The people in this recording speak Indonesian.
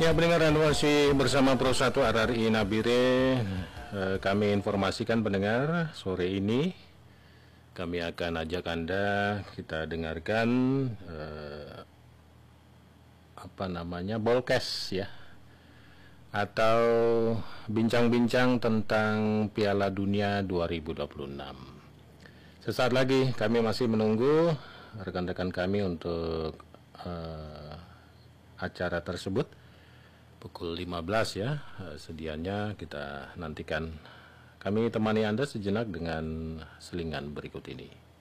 Ya, pendengar, masih bersama Pro 1 RRI Nabire. Kami informasikan pendengar, sore ini kami akan ajak Anda kita dengarkan Bolkes ya, atau bincang-bincang tentang Piala Dunia 2026. Sesaat lagi kami masih menunggu rekan-rekan kami untuk acara tersebut pukul 15 ya. Sedianya kita nantikan. Kami temani Anda sejenak dengan selingan berikut ini.